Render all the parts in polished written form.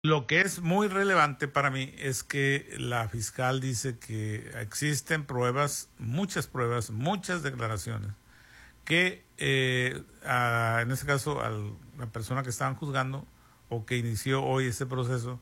Lo que es muy relevante para mí es que la fiscal dice que existen pruebas, muchas declaraciones, que en este caso a la persona que estaban juzgando o que inició hoy ese proceso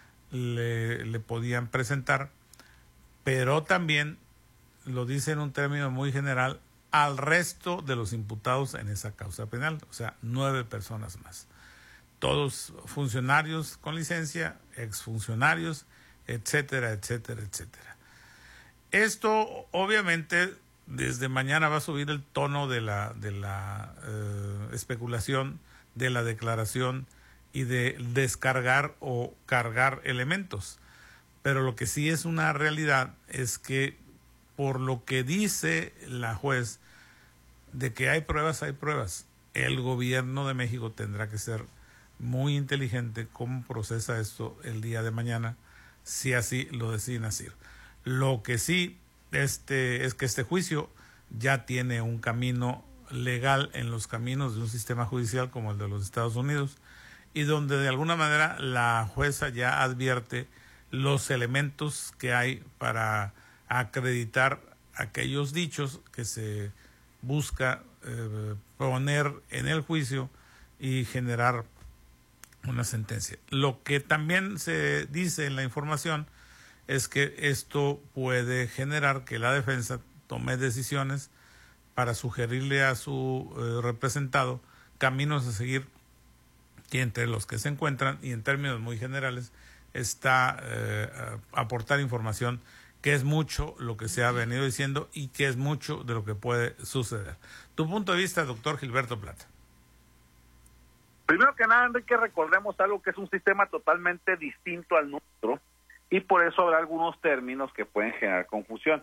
le podían presentar, pero también lo dice en un término muy general al resto de los imputados en esa causa penal, o sea, 9 personas más. Todos funcionarios con licencia, exfuncionarios, etcétera, etcétera, etcétera. Esto obviamente desde mañana va a subir el tono de la especulación, de la declaración y de descargar o cargar elementos. Pero lo que sí es una realidad es que por lo que dice la juez de que hay pruebas, el gobierno de México tendrá que ser muy inteligente cómo procesa esto el día de mañana, si así lo deciden hacer. Lo que sí es que este juicio ya tiene un camino legal en los caminos de un sistema judicial como el de los Estados Unidos, y donde de alguna manera la jueza ya advierte los elementos que hay para acreditar aquellos dichos que se busca poner en el juicio y generar una sentencia. Lo que también se dice en la información es que esto puede generar que la defensa tome decisiones para sugerirle a su representado caminos a seguir, y entre los que se encuentran, y en términos muy generales, está aportar información, que es mucho lo que se ha venido diciendo y que es mucho de lo que puede suceder. Tu punto de vista, doctor Gilberto Plata. Primero que nada, Enrique, recordemos algo que es un sistema totalmente distinto al nuestro y por eso habrá algunos términos que pueden generar confusión.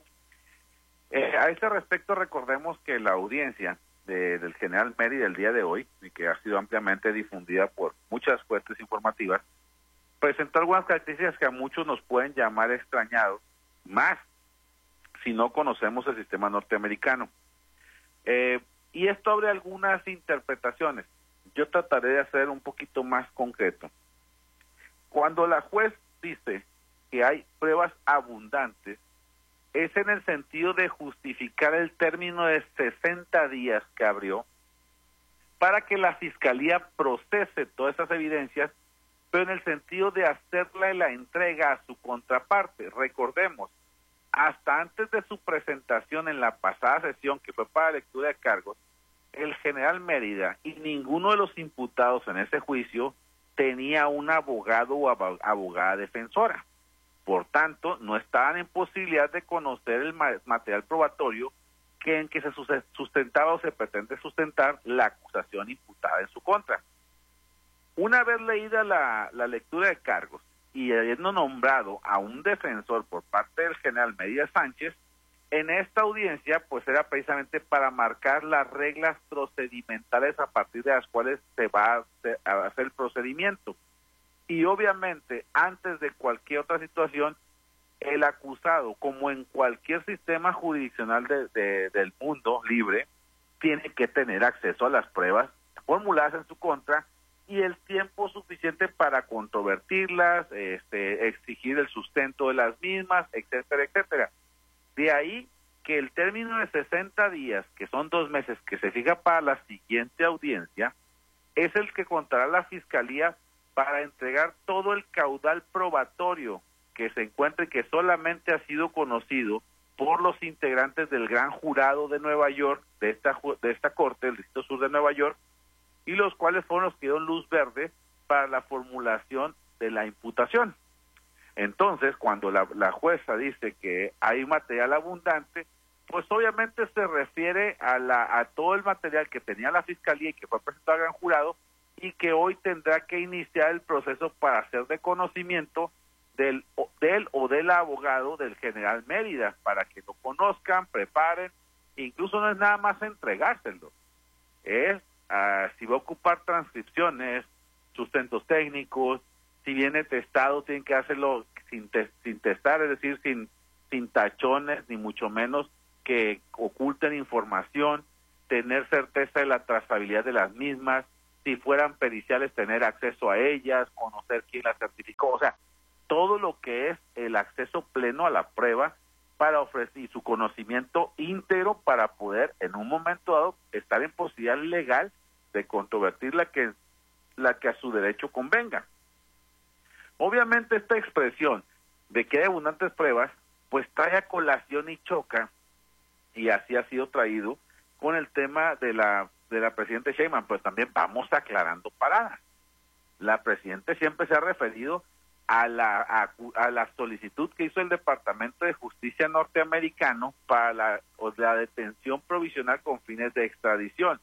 A este respecto, recordemos que la audiencia del general Mérida el día de hoy, y que ha sido ampliamente difundida por muchas fuentes informativas, presentó algunas características que a muchos nos pueden llamar extrañados, más si no conocemos el sistema norteamericano. Y esto abre algunas interpretaciones. Yo trataré de hacer un poquito más concreto. Cuando la juez dice que hay pruebas abundantes, es en el sentido de justificar el término de 60 días que abrió para que la fiscalía procese todas esas evidencias, pero en el sentido de hacerle la entrega a su contraparte. Recordemos, hasta antes de su presentación en la pasada sesión, que fue para lectura de cargos, el general Mérida y ninguno de los imputados en ese juicio tenía un abogado o abogada defensora. Por tanto, no estaban en posibilidad de conocer el material probatorio en que se sustentaba o se pretende sustentar la acusación imputada en su contra. Una vez leída la lectura de cargos y habiendo nombrado a un defensor por parte del general Mérida Sánchez, en esta audiencia pues era precisamente para marcar las reglas procedimentales a partir de las cuales se va a hacer el procedimiento. Y obviamente, antes de cualquier otra situación, el acusado, como en cualquier sistema jurisdiccional del mundo libre, tiene que tener acceso a las pruebas formuladas en su contra y el tiempo suficiente para controvertirlas, exigir el sustento de las mismas, etcétera, etcétera. De ahí que el término de 60 días, que son 2 meses, que se fija para la siguiente audiencia, es el que contará la Fiscalía para entregar todo el caudal probatorio que se encuentre, que solamente ha sido conocido por los integrantes del gran jurado de Nueva York, de esta corte, del Distrito Sur de Nueva York, y los cuales fueron los que dieron luz verde para la formulación de la imputación. Entonces, cuando la jueza dice que hay material abundante, pues obviamente se refiere a todo el material que tenía la Fiscalía y que fue presentado al gran jurado, y que hoy tendrá que iniciar el proceso para hacer de conocimiento del o del abogado del general Mérida, para que lo conozcan, preparen, incluso no es nada más entregárselo, es si va a ocupar transcripciones, sustentos técnicos, si viene testado, tienen que hacerlo sin testar, es decir, sin tachones, ni mucho menos que oculten información, tener certeza de la trazabilidad de las mismas, si fueran periciales, tener acceso a ellas, conocer quién las certificó, o sea, todo lo que es el acceso pleno a la prueba para ofrecer y su conocimiento íntegro para poder en un momento dado estar en posibilidad legal de controvertir la que a su derecho convenga. Obviamente esta expresión de que hay abundantes pruebas, pues trae a colación y choca, y así ha sido traído con el tema de la presidenta Sheinbaum, pues también vamos aclarando paradas. La presidenta siempre se ha referido a la solicitud que hizo el Departamento de Justicia norteamericano para la detención provisional con fines de extradición.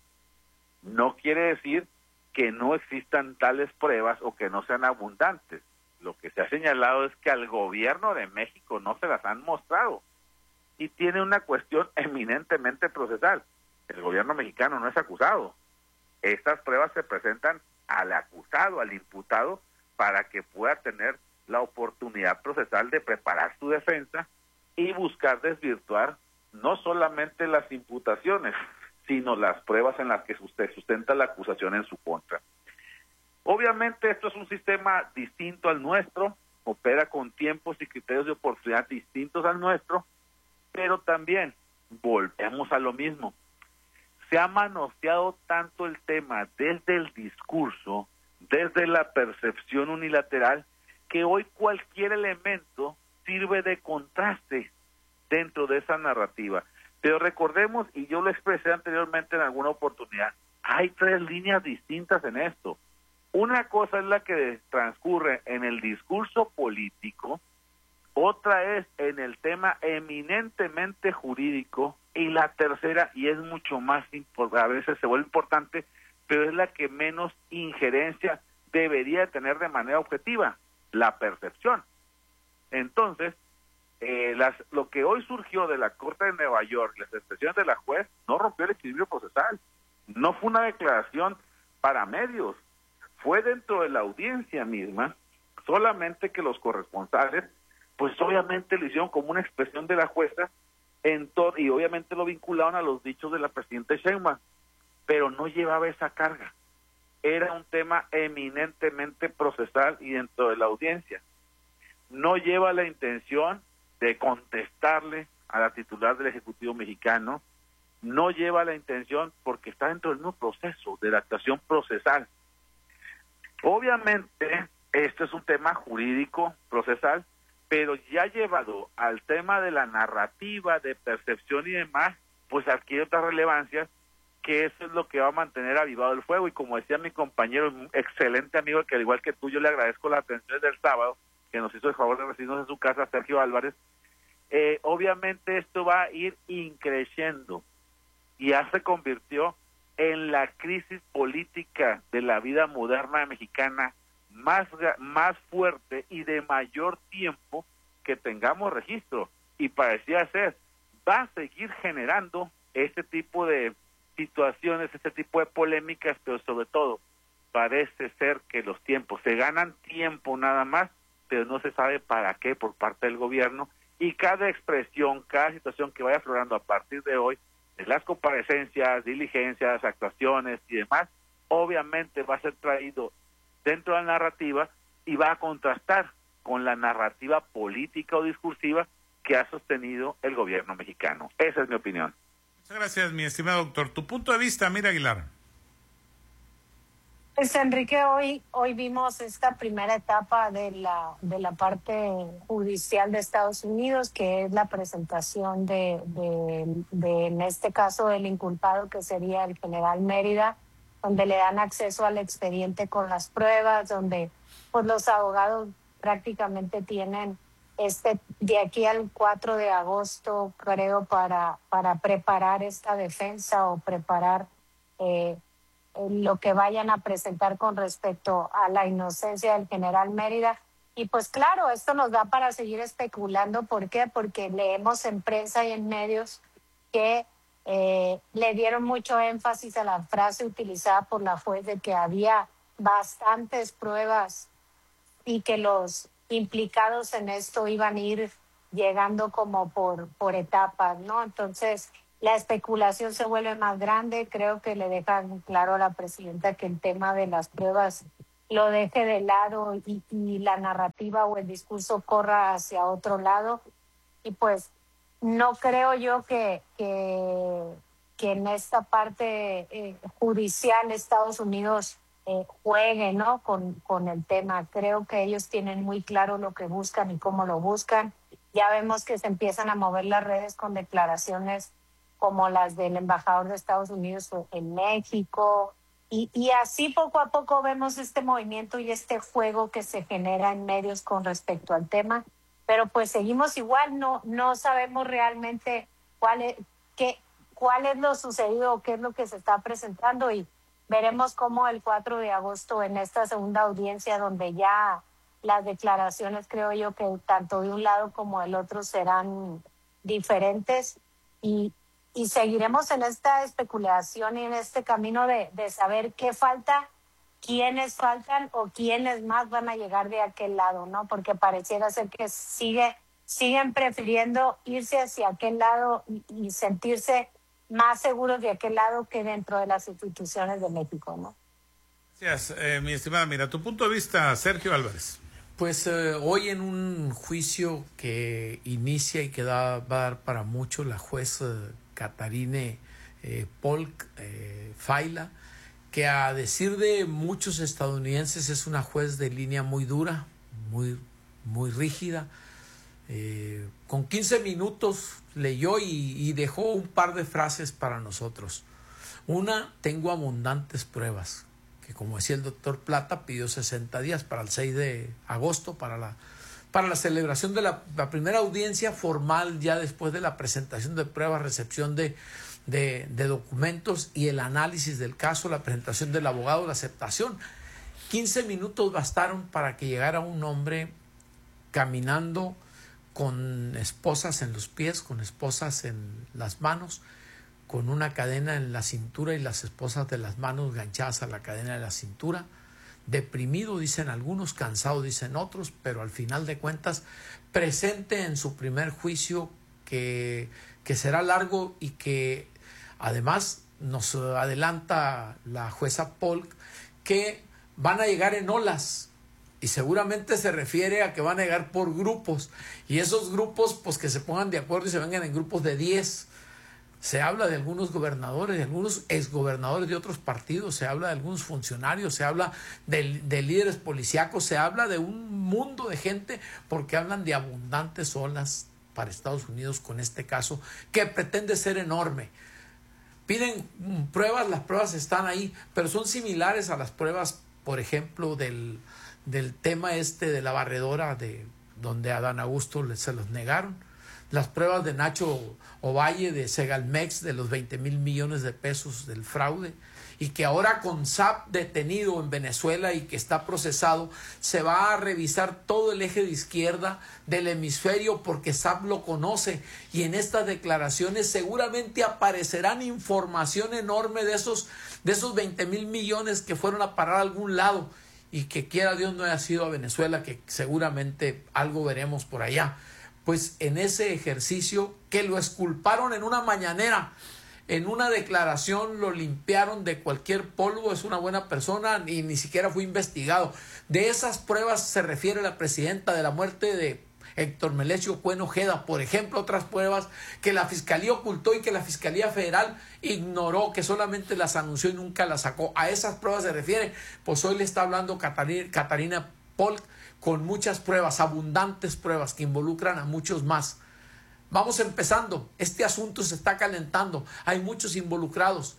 No quiere decir que no existan tales pruebas o que no sean abundantes. Lo que se ha señalado es que al gobierno de México no se las han mostrado y tiene una cuestión eminentemente procesal. El gobierno mexicano no es acusado. Estas pruebas se presentan al acusado, al imputado, para que pueda tener la oportunidad procesal de preparar su defensa y buscar desvirtuar no solamente las imputaciones, sino las pruebas en las que usted sustenta la acusación en su contra. Obviamente esto es un sistema distinto al nuestro, opera con tiempos y criterios de oportunidad distintos al nuestro, pero también volvemos a lo mismo. Se ha manoseado tanto el tema desde el discurso, desde la percepción unilateral, que hoy cualquier elemento sirve de contraste dentro de esa narrativa. Pero recordemos, y yo lo expresé anteriormente en alguna oportunidad, hay tres líneas distintas en esto. Una cosa es la que transcurre en el discurso político, otra es en el tema eminentemente jurídico, y la tercera, y es mucho más importante, a veces se vuelve importante, pero es la que menos injerencia debería tener de manera objetiva, la percepción. Entonces, lo que hoy surgió de la Corte de Nueva York, las expresiones de la juez, no rompió el equilibrio procesal, no fue una declaración para medios, fue dentro de la audiencia misma, solamente que los corresponsales, pues obviamente lo hicieron como una expresión de la jueza, y obviamente lo vincularon a los dichos de la presidenta Sheinbaum, pero no llevaba esa carga. Era un tema eminentemente procesal y dentro de la audiencia. No lleva la intención de contestarle a la titular del Ejecutivo mexicano, no lleva la intención porque está dentro del mismo proceso de la actuación procesal. Obviamente, esto es un tema jurídico, procesal, pero ya llevado al tema de la narrativa, de percepción y demás, pues adquiere otra relevancia, que eso es lo que va a mantener avivado el fuego. Y como decía mi compañero, un excelente amigo, que al igual que tú, yo le agradezco la atención del sábado, que nos hizo el favor de recibirnos en su casa, Sergio Álvarez, obviamente esto va a ir increciendo y ya se convirtió en la crisis política de la vida moderna mexicana más fuerte y de mayor tiempo que tengamos registro, y parecía ser, va a seguir generando este tipo de situaciones, este tipo de polémicas, pero sobre todo parece ser que los tiempos, se ganan tiempo nada más, pero no se sabe para qué por parte del gobierno, y cada expresión, cada situación que vaya aflorando a partir de hoy, de las comparecencias, diligencias, actuaciones y demás, obviamente va a ser traído dentro de la narrativa y va a contrastar con la narrativa política o discursiva que ha sostenido el gobierno mexicano. Esa es mi opinión. Muchas gracias, mi estimado doctor. Tu punto de vista, Mira Aguilar. Pues Enrique, hoy vimos esta primera etapa de la parte judicial de Estados Unidos, que es la presentación de en este caso del inculpado, que sería el general Mérida, donde le dan acceso al expediente con las pruebas, donde pues los abogados prácticamente tienen de aquí al 4 de agosto, creo, para preparar esta defensa o preparar lo que vayan a presentar con respecto a la inocencia del general Mérida. Y pues claro, esto nos da para seguir especulando. ¿Por qué? Porque leemos en prensa y en medios que le dieron mucho énfasis a la frase utilizada por la juez de que había bastantes pruebas y que los implicados en esto iban a ir llegando como por etapas, ¿no? Entonces, la especulación se vuelve más grande. Creo que le dejan claro a la presidenta que el tema de las pruebas lo deje de lado y la narrativa o el discurso corra hacia otro lado. Y pues no creo yo que en esta parte judicial Estados Unidos juegue, ¿no? con el tema. Creo que ellos tienen muy claro lo que buscan y cómo lo buscan. Ya vemos que se empiezan a mover las redes con declaraciones como las del embajador de Estados Unidos en México. Y así poco a poco vemos este movimiento y este juego que se genera en medios con respecto al tema. Pero pues seguimos igual, no sabemos realmente cuál es lo sucedido o qué es lo que se está presentando, y veremos cómo el 4 de agosto en esta segunda audiencia, donde ya las declaraciones, creo yo, que tanto de un lado como del otro serán diferentes, y seguiremos en esta especulación y en este camino de saber qué falta, quiénes faltan o quiénes más van a llegar de aquel lado, ¿no? Porque pareciera ser que siguen prefiriendo irse hacia aquel lado y sentirse más seguros de aquel lado que dentro de las instituciones de México, ¿no? Gracias, mi estimada. Mira, tu punto de vista, Sergio Álvarez. Pues hoy en un juicio que inicia y que va a dar para mucho la juez Katarine Polk Faila, que a decir de muchos estadounidenses es una juez de línea muy dura, muy rígida. Con 15 minutos leyó y dejó un par de frases para nosotros. Una: tengo abundantes pruebas, que como decía el doctor Plata, pidió 60 días para el 6 de agosto, para la celebración de la primera audiencia formal, ya después de la presentación de pruebas, recepción de documentos y el análisis del caso, la presentación del abogado, la aceptación. 15 minutos bastaron para que llegara un hombre caminando con esposas en los pies, con esposas en las manos, con una cadena en la cintura y las esposas de las manos ganchadas a la cadena de la cintura, deprimido, dicen algunos, cansado, dicen otros, pero al final de cuentas presente en su primer juicio que será largo y que además nos adelanta la jueza Polk que van a llegar en olas. Y seguramente se refiere a que van a llegar por grupos. Y esos grupos, pues que se pongan de acuerdo y se vengan en grupos de 10. Se habla de algunos gobernadores, de algunos exgobernadores de otros partidos, se habla de algunos funcionarios, se habla de líderes policíacos, se habla de un mundo de gente, porque hablan de abundantes olas para Estados Unidos con este caso, que pretende ser enorme. Piden pruebas, las pruebas están ahí, pero son similares a las pruebas, por ejemplo, del tema de la barredora donde a Adán Augusto se los negaron. Las pruebas de Nacho Ovalle de Segalmex, de los 20,000 millones de pesos del fraude, y que ahora con SAP detenido en Venezuela y que está procesado, se va a revisar todo el eje de izquierda del hemisferio porque SAP lo conoce, y en estas declaraciones seguramente aparecerán información enorme de esos 20,000 millones que fueron a parar a algún lado, y que quiera Dios no haya sido a Venezuela, que seguramente algo veremos por allá. Pues en ese ejercicio que lo exculparon en una mañanera, en una declaración lo limpiaron de cualquier polvo, es una buena persona y ni siquiera fue investigado. De esas pruebas se refiere la presidenta, de la muerte de Héctor Melesio Cuen Ojeda, por ejemplo, otras pruebas que la Fiscalía ocultó y que la Fiscalía Federal ignoró, que solamente las anunció y nunca las sacó. A esas pruebas se refiere. Pues hoy le está hablando Katarina Polk con muchas pruebas, abundantes pruebas que involucran a muchos más. Vamos empezando, este asunto se está calentando, hay muchos involucrados.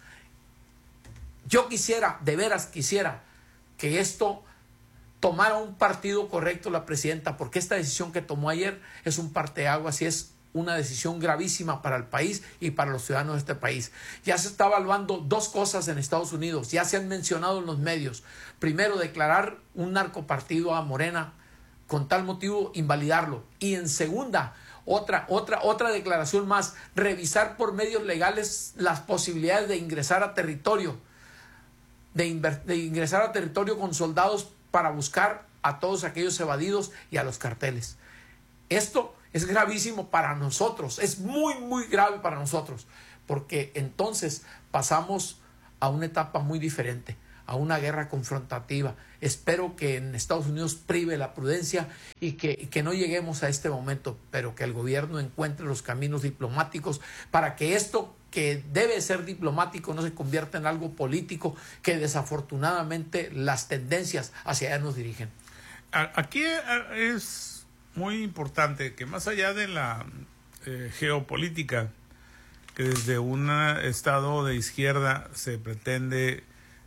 Yo quisiera, de veras quisiera, que esto tomara un partido correcto la presidenta, porque esta decisión que tomó ayer es un parteaguas y es una decisión gravísima para el país y para los ciudadanos de este país. Ya se está evaluando dos cosas en Estados Unidos, ya se han mencionado en los medios. Primero, declarar un narcopartido a Morena, con tal motivo invalidarlo. Y en segunda, otra declaración más, revisar por medios legales las posibilidades de ingresar a territorio, de ingresar a territorio con soldados para buscar a todos aquellos evadidos y a los carteles. Esto es gravísimo para nosotros, es muy, muy grave para nosotros, porque entonces pasamos a una etapa muy diferente, a una guerra confrontativa. Espero que en Estados Unidos prive la prudencia y que no lleguemos a este momento, pero que el gobierno encuentre los caminos diplomáticos para que esto que debe ser diplomático no se convierta en algo político, que desafortunadamente las tendencias hacia allá nos dirigen. Aquí es muy importante que más allá de la geopolítica, que desde un estado de izquierda se pretende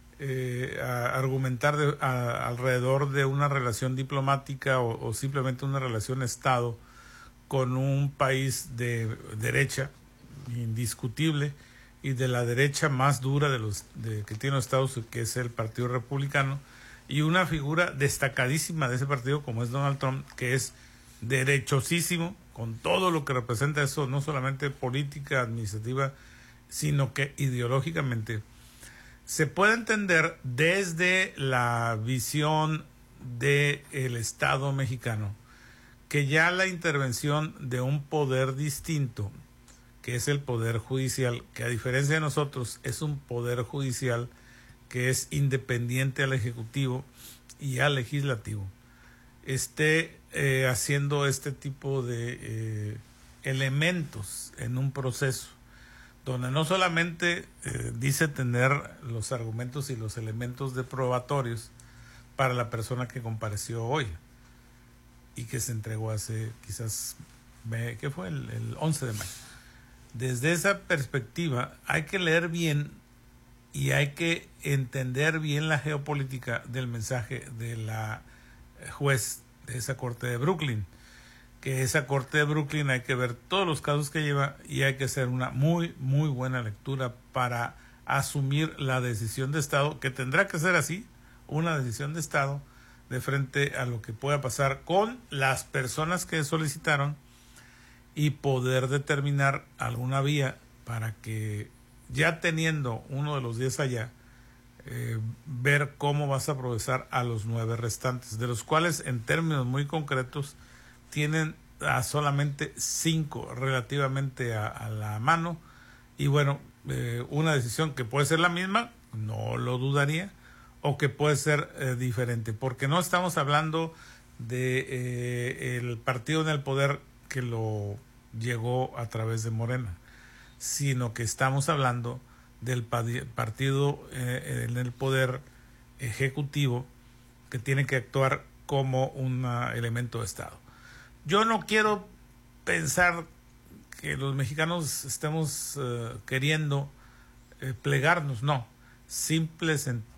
argumentar alrededor de una relación diplomática o simplemente una relación Estado con un país de derecha indiscutible y de la derecha más dura que tiene los Estados, que es el Partido Republicano, y una figura destacadísima de ese partido como es Donald Trump, que es derechosísimo con todo lo que representa eso, no solamente política, administrativa, sino que ideológicamente. Se puede entender desde la visión del Estado mexicano que ya la intervención de un poder distinto, que es el poder judicial, que a diferencia de nosotros es un poder judicial que es independiente al Ejecutivo y al Legislativo, esté haciendo este tipo de elementos en un proceso donde no solamente dice tener los argumentos y los elementos de probatorios para la persona que compareció hoy y que se entregó hace quizás, ¿qué fue? El 11 de mayo. Desde esa perspectiva hay que leer bien y hay que entender bien la geopolítica del mensaje de la juez de esa corte de Brooklyn, que esa corte de Brooklyn hay que ver todos los casos que lleva y hay que hacer una muy buena lectura para asumir la decisión de Estado, que tendrá que ser así, una decisión de Estado de frente a lo que pueda pasar con las personas que solicitaron y poder determinar alguna vía para que, ya teniendo uno de los 10 allá, ver cómo vas a procesar a los 9 restantes, de los cuales en términos muy concretos tienen a solamente 5 relativamente a la mano, y bueno, una decisión que puede ser la misma, no lo dudaría, o que puede ser diferente, porque no estamos hablando de el partido en el poder que lo llegó a través de Morena, sino que estamos hablando del partido en el poder ejecutivo que tiene que actuar como un elemento de Estado. Yo no quiero pensar que los mexicanos estemos queriendo plegarnos, no. Simple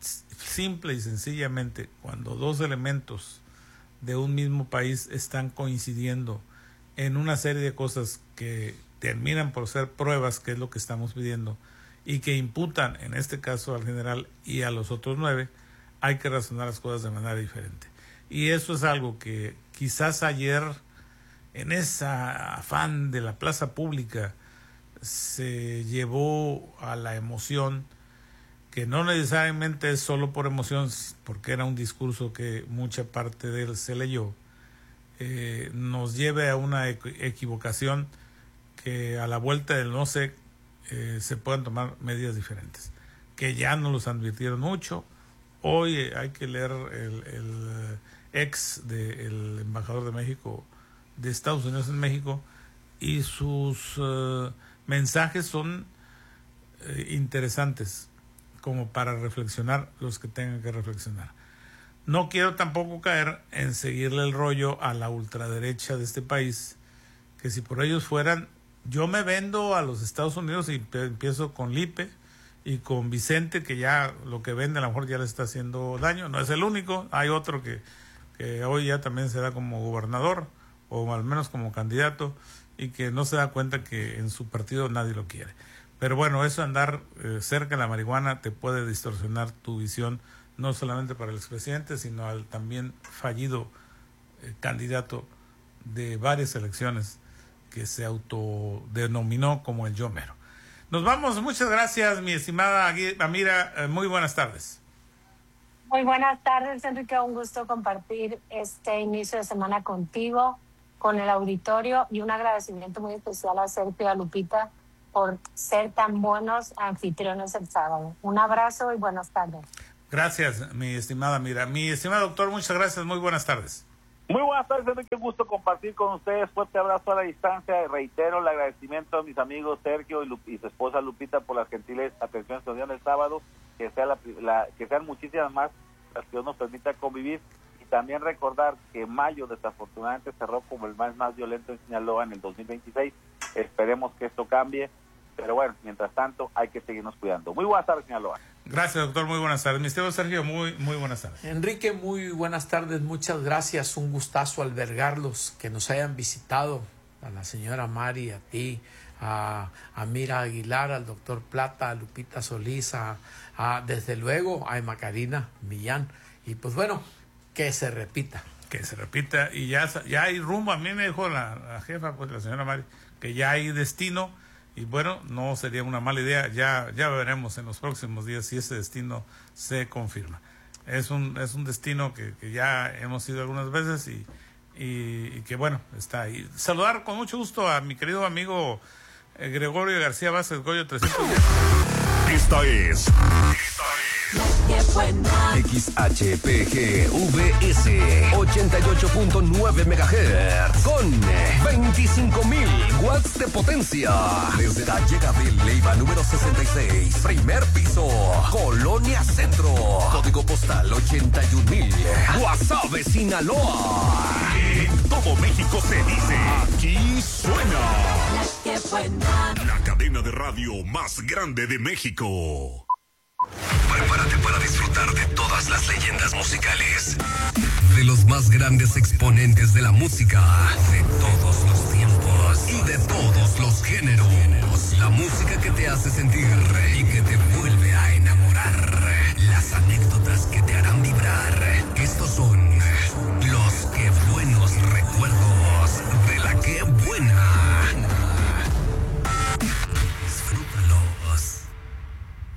y sencillamente, cuando dos elementos de un mismo país están coincidiendo en una serie de cosas que terminan por ser pruebas, que es lo que estamos pidiendo, y que imputan en este caso al general y a los otros 9, hay que razonar las cosas de manera diferente. Y eso es algo que quizás ayer, en esa afán de la plaza pública, se llevó a la emoción, que no necesariamente es solo por emoción, porque era un discurso que mucha parte de él se leyó, nos lleve a una equivocación, que a la vuelta del no sé se puedan tomar medidas diferentes, que ya nos los advirtieron mucho. Hoy hay que leer el ex del embajador de México, de Estados Unidos en México, y sus mensajes son interesantes como para reflexionar los que tengan que reflexionar. No quiero tampoco caer en seguirle el rollo a la ultraderecha de este país, que si por ellos fueran, yo me vendo a los Estados Unidos y empiezo con Lipe y con Vicente, que ya lo que vende a lo mejor ya le está haciendo daño. No es el único, hay otro que hoy ya también se da como gobernador, o al menos como candidato, y que no se da cuenta que en su partido nadie lo quiere. Pero bueno, eso, andar cerca de la marihuana te puede distorsionar tu visión, no solamente para el expresidente, sino al también fallido candidato de varias elecciones, que se autodenominó como el yo mero. Nos vamos, muchas gracias, mi estimada Amira, muy buenas tardes. Muy buenas tardes, Enrique, un gusto compartir este inicio de semana contigo, con el auditorio, y un agradecimiento muy especial a Sergio y a Lupita por ser tan buenos anfitriones el sábado. Un abrazo y buenas tardes. Gracias, mi estimada Mira. Mi estimado doctor, muchas gracias. Muy buenas tardes. Muy buenas tardes, Enrique. Qué gusto compartir con ustedes. Fuerte abrazo a la distancia. Y reitero el agradecimiento a mis amigos Sergio y su esposa Lupita por las gentiles atenciones que nos dieron el sábado. Que sean muchísimas más las que Dios nos permita convivir. Y también recordar que mayo desafortunadamente cerró como el mes más violento en Sinaloa en el 2026. Esperemos que esto cambie. Pero bueno, mientras tanto hay que seguirnos cuidando. Muy buenas tardes, Sinaloa. Gracias, doctor. Muy buenas tardes. Mi estimado Sergio, muy buenas tardes. Enrique, muy buenas tardes. Muchas gracias. Un gustazo albergarlos, que nos hayan visitado, a la señora Mari, a ti, a Mira Aguilar, al doctor Plata, a Lupita Solís, desde luego a Emma Karina Millán. Y pues bueno, que se repita. Que se repita. Y ya hay rumbo. A mí me dijo la jefa, pues la señora Mari, que ya hay destino. Y bueno, no sería una mala idea. Ya veremos en los próximos días si ese destino se confirma. Es un destino que ya hemos ido algunas veces y que bueno, está ahí. Saludar con mucho gusto a mi querido amigo Gregorio García Vázquez, Goyo 310. Esta es XHPGVS 88.9 MHz con 25.000 watts de potencia. Desde la llegada de Leiva número 66, primer piso, Colonia Centro, código postal 81.000, Guasave, Sinaloa. En todo México se dice, aquí suena la cadena de radio más grande de México. Prepárate para disfrutar de todas las leyendas musicales, de los más grandes exponentes de la música, de todos los tiempos y de todos los géneros. La música que te hace sentir y que te vuelve a enamorar. Las anécdotas que te harán vibrar. Estos son